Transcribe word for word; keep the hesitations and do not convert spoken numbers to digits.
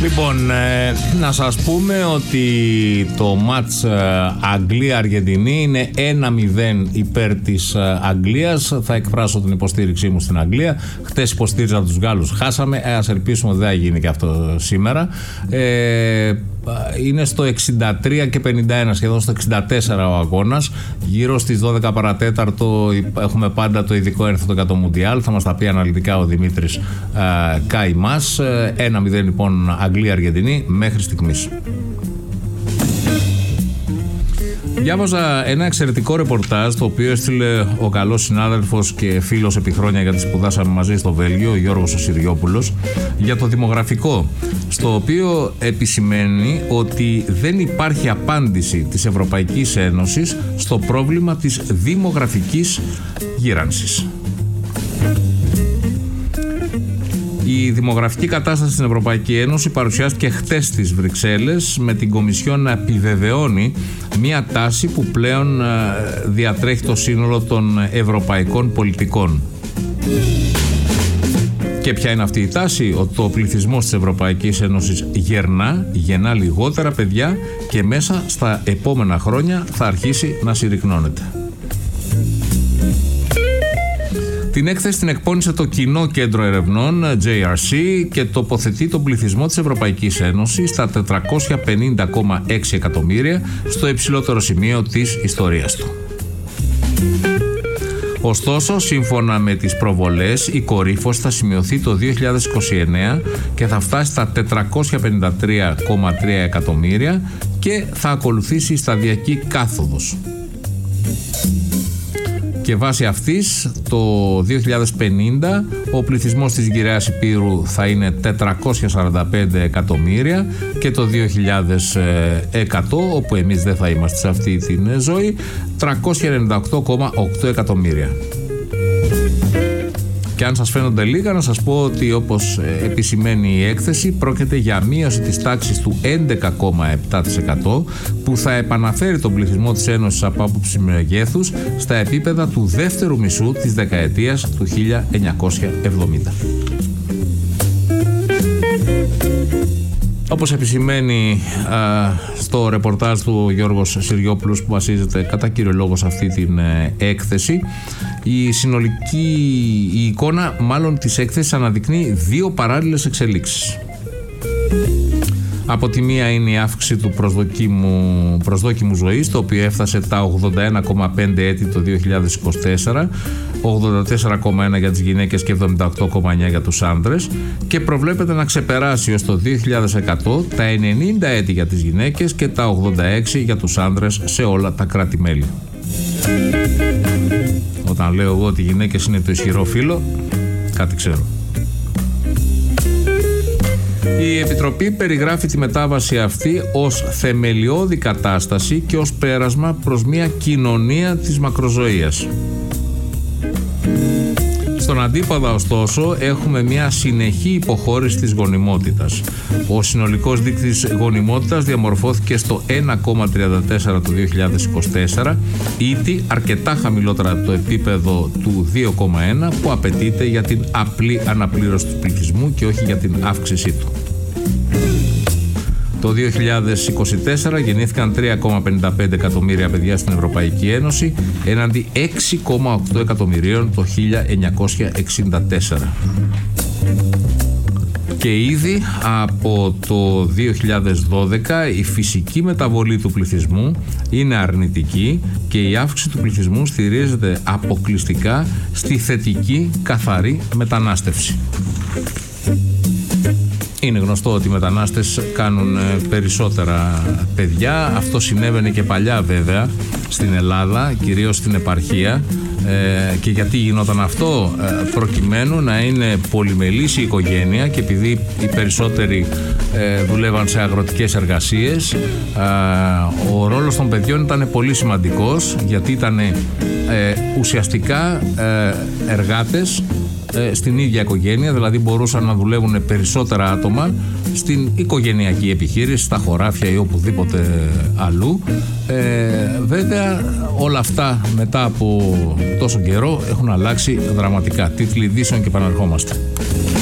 Λοιπόν, ε, να σας πούμε ότι το μάτς ε, Αγγλία-Αργεντινή είναι ένα μηδέν υπέρ της ε, Αγγλίας. Θα εκφράσω την υποστήριξή μου στην Αγγλία. Χτες υποστήριζα τους Γάλλους, χάσαμε. Ε, ας ελπίσουμε ότι δεν θα γίνει και αυτό σήμερα. Ε, είναι στο εξήντα τρία και πενήντα ένα, σχεδόν στο εξήντα τέσσερα ο αγώνας. Γύρω στις δώδεκα παρατέταρτο έχουμε πάντα το ειδικό ένθετο για το Μουντιάλ. Θα μας τα πει αναλυτικά ο Δημήτρης ε, Καϊμάς. ένα μηδέν λοιπόν Αγγλία-Αργεντινή μέχρι στιγμής. Διάβαζα ένα εξαιρετικό ρεπορτάζ το οποίο έστειλε ο καλός συνάδελφος και φίλος επί χρόνια, γιατί σπουδάσαμε μαζί στο Βέλγιο, ο Γιώργος ο Συριόπουλος, για το δημογραφικό, στο οποίο επισημαίνει ότι δεν υπάρχει απάντηση της Ευρωπαϊκής Ένωσης στο πρόβλημα της δημογραφικής γύρανσης. Η δημογραφική κατάσταση στην Ευρωπαϊκή Ένωση παρουσιάστηκε χτες στις Βρυξέλλες, με την Κομισιόν να επιβεβαιώνει μια τάση που πλέον διατρέχει το σύνολο των ευρωπαϊκών πολιτικών. Και ποια είναι αυτή η τάση? Ότι ο πληθυσμός της Ευρωπαϊκής Ένωσης γερνά, γεννά λιγότερα παιδιά και μέσα στα επόμενα χρόνια θα αρχίσει να συρρυκνώνεται. Την έκθεση την εκπώνησε το Κοινό Κέντρο Ερευνών τζέι αρ σι και τοποθετεί τον πληθυσμό της Ευρωπαϊκής Ένωσης στα τετρακόσια πενήντα κόμμα έξι εκατομμύρια, στο υψηλότερο σημείο της ιστορίας του. Ωστόσο, σύμφωνα με τις προβολές, η κορύφωση θα σημειωθεί το δύο χιλιάδες είκοσι εννέα και θα φτάσει στα τετρακόσια πενήντα τρία κόμμα τρία εκατομμύρια και θα ακολουθήσει η σταδιακή κάθοδος. Και βάσει αυτής, το δύο χιλιάδες πενήντα ο πληθυσμός της γυραιάς Υπήρου θα είναι τετρακόσια σαράντα πέντε εκατομμύρια και το δύο χιλιάδες εκατό, όπου εμείς δεν θα είμαστε σε αυτή την ζωή, τριακόσια ενενήντα οκτώ κόμμα οκτώ εκατομμύρια. Και αν σας φαίνονται λίγα, να σας πω ότι, όπως επισημαίνει η έκθεση, πρόκειται για μείωση της τάξης του έντεκα κόμμα επτά τοις εκατό που θα επαναφέρει τον πληθυσμό της Ένωσης από άποψη μεγέθους στα επίπεδα του δεύτερου μισού της δεκαετίας του χίλια εννιακόσια εβδομήντα. Όπως επισημαίνει α, στο ρεπορτάζ του Γιώργος Συριόπουλος, που βασίζεται κατά κύριο λόγο σε αυτή την ε, έκθεση, η συνολική η εικόνα μάλλον της έκθεσης αναδεικνύει δύο παράλληλες εξελίξεις. Από τη μία είναι η αύξηση του προσδοκίμου, προσδόκιμου ζωής, το οποίο έφτασε τα ογδόντα ένα κόμμα πέντε έτη το δύο χιλιάδες είκοσι τέσσερα, ογδόντα τέσσερα κόμμα ένα για τις γυναίκες και εβδομήντα οκτώ κόμμα εννέα για τους άντρες, και προβλέπεται να ξεπεράσει ως το δύο χιλιάδες εκατό τα ενενήντα έτη για τις γυναίκες και τα ογδόντα έξι για τους άντρες σε όλα τα κράτη-μέλη. Όταν λέω εγώ ότι οι γυναίκες είναι το ισχυρό φύλο, κάτι ξέρω. Η Επιτροπή περιγράφει τη μετάβαση αυτή ως θεμελιώδη κατάσταση και ως πέρασμα προς μια κοινωνία της μακροζωίας. Στον αντίποδα, ωστόσο, έχουμε μια συνεχή υποχώρηση της γονιμότητας. Ο συνολικός δείκτης γονιμότητας διαμορφώθηκε στο ένα κόμμα τριάντα τέσσερα το δύο χιλιάδες είκοσι τέσσερα, ήδη αρκετά χαμηλότερα από το επίπεδο του δύο κόμμα ένα που απαιτείται για την απλή αναπλήρωση του πληθυσμού και όχι για την αύξησή του. Το δύο χιλιάδες είκοσι τέσσερα γεννήθηκαν τρία κόμμα πενήντα πέντε εκατομμύρια παιδιά στην Ευρωπαϊκή Ένωση, έναντι έξι κόμμα οκτώ εκατομμυρίων το χίλια εννιακόσια εξήντα τέσσερα. Και ήδη από το δύο χιλιάδες δώδεκα η φυσική μεταβολή του πληθυσμού είναι αρνητική και η αύξηση του πληθυσμού στηρίζεται αποκλειστικά στη θετική καθαρή μετανάστευση. Είναι γνωστό ότι οι μετανάστες κάνουν περισσότερα παιδιά. Αυτό συνέβαινε και παλιά βέβαια στην Ελλάδα, κυρίως στην επαρχία. Ε, και γιατί γινόταν αυτό? Ε, προκειμένου να είναι πολυμελής η οικογένεια και επειδή οι περισσότεροι ε, δουλεύαν σε αγροτικές εργασίες, ε, ο ρόλος των παιδιών ήταν πολύ σημαντικός, γιατί ήταν ε, ουσιαστικά ε, εργάτες ε, στην ίδια οικογένεια, δηλαδή μπορούσαν να δουλεύουν περισσότερα άτομα στην οικογενειακή επιχείρηση, στα χωράφια ή οπουδήποτε αλλού. Ε, βέβαια όλα αυτά μετά από τόσο καιρό έχουν αλλάξει δραματικά. Τίτλοι ειδήσεων και επαναρχόμαστε.